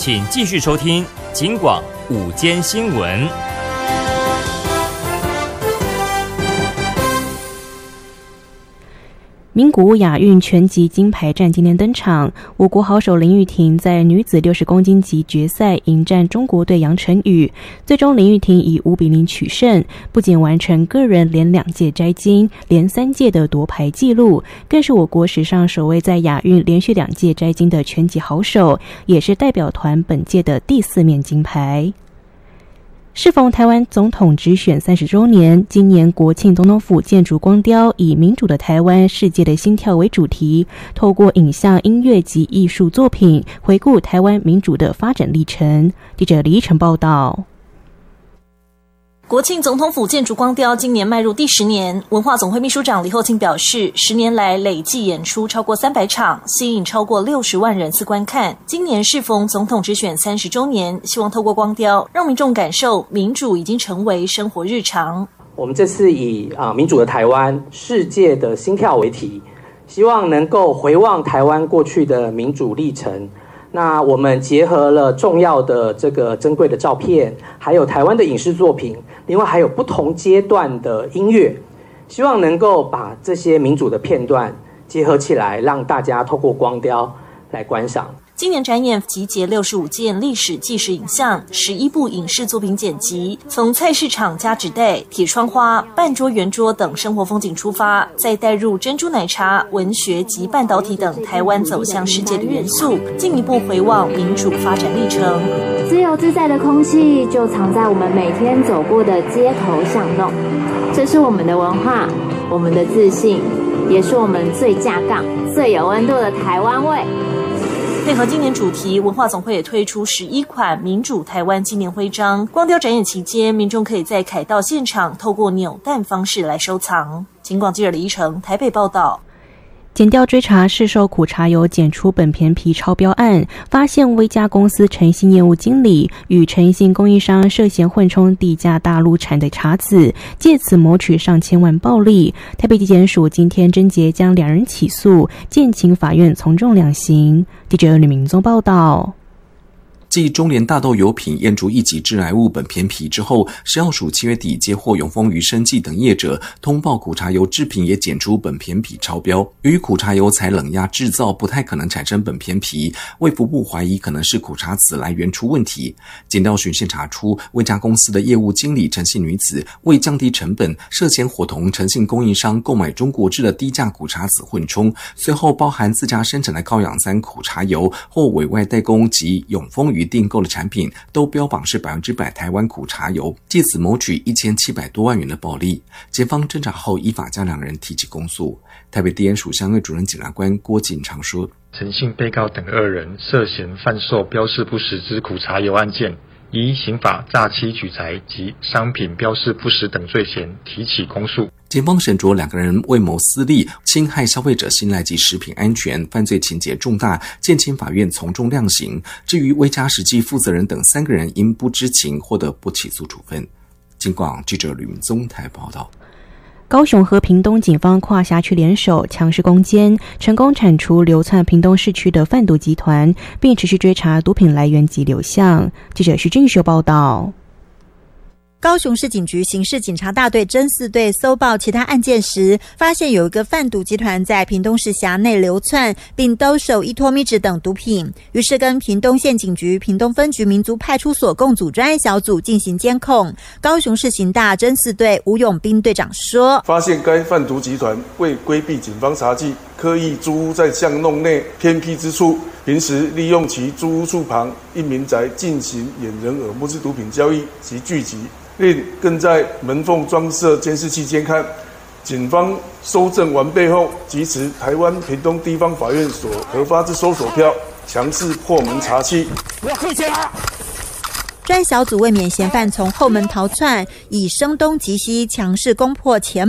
请继续收听警广午间新闻。 名古屋亚运拳击金牌战今天登场，我国好手林玉婷在女子60公斤级决赛迎战中国队杨晨宇，最终林玉婷以5-0取胜，不仅完成个人连2届摘金、连3届的夺牌纪录，更是我国史上首位在亚运连续2届摘金的拳击好手，也是代表团本届的第4面金牌。适逢台湾总统直选30周年，今年国庆总统府建筑光雕以民主的台湾，世界的心跳为主题，透过影像、音乐及艺术作品，回顾台湾民主的发展历程。记者李依晨报道。 国庆总统府建筑光雕今年迈入第10年，文化总会秘书长李厚庆表示，10年来累计演出超过300场，吸引超过60万人次观看。今年适逢总统直选30周年，希望透过光雕，让民众感受民主已经成为生活日常。 我们这次以民主的台湾，世界的心跳为题，希望能够回望台湾过去的民主历程。那我们结合了重要的这个珍贵的照片，还有台湾的影视作品，另外还有不同阶段的音乐，希望能够把这些民主的片段结合起来，让大家透过光雕来观赏。 今年展演集结65件历史纪实影像，11部影视作品剪辑，从菜市场加纸袋、铁窗花、半桌圆桌等生活风景出发，再带入珍珠奶茶、文学及半导体等台湾走向世界的元素，进一步回望民主发展历程。 自由自在的空气就藏在我们每天走过的街头巷弄，这是我们的文化，我们的自信，也是我们最架杠、最有温度的台湾味。 配合今年主题，文化总会也推出11款民主台湾纪念徽章。光雕展演期间，民众可以在凯道现场透过扭蛋方式来收藏。警广记者李依晨台北报道。 检调追查市售苦茶油检出苯醅皮超标案，发现威嘉公司诚信业务经理与诚信供应商涉嫌混充低价大陆产的茶籽，借此谋取上千万暴利。台北地检署今天侦结，将2人起诉，建请法院从重量刑。记者吕明宗报道。 继中联大豆油品验出1级致癌物苯醅皮之后，食药署7月底接获永丰余生技等业者通报苦茶油制品也检出苯醅皮超标。由于苦茶油采冷压制造，不太可能产生苯醅皮，卫福部怀疑可能是苦茶籽来源出问题。检调循线查出，威嘉公司的业务经理陈姓女子为降低成本，涉嫌伙同诚信供应商购买中国制的低价苦茶籽混充，随后包含自家生产的高氧酸苦茶油或委外代工及永丰余订购的产品都标榜是100%台湾苦茶油，借此谋取1700多万元的暴利。检方侦查后依法将2人提起公诉。台北地检署相对主任检察官郭锦长说， 陈姓被告等2人涉嫌贩售标示不实之苦茶油案件，依刑法诈欺取财及商品标示不实等罪嫌提起公诉。 检方审酌2个人为谋私利、侵害消费者信赖及食品安全，犯罪情节重大，建请法院从重量刑。至于威嘉实际负责人等3个人因不知情获得不起诉处分。警广记者吕明宗台报道。 高雄和屏东警方跨辖区联手强势攻坚，成功铲除流窜屏东市区的贩毒集团，并持续追查毒品来源及流向。记者徐俊秀报道。 高雄市警局刑事警察大队侦4队搜报其他案件时，发现有一个贩毒集团在屏东市辖内流窜，并兜售依托咪酯等毒品，于是跟屏东县警局屏东分局民族派出所共组专案小组进行监控。高雄市刑大侦4队吴永斌队长说， 发现该贩毒集团为规避警方查缉，刻意租屋在巷弄内偏僻之处，平时利用其租屋处旁一民宅进行掩人耳目之毒品交易及聚集，另更在门缝装设监视器监看。警方搜证完备后，即持台湾屏东地方法院所核发之搜索票，强势破门查缉。不要客气啊！ 专案小组为免嫌犯从后门逃窜，以声东击西，强势攻破前